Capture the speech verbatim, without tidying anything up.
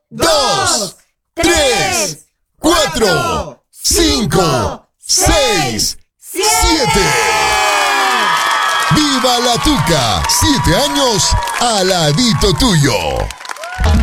dos, tres, cuatro, cinco, seis, siete. ¡Viva la Tuca! Siete años al ladito tuyo.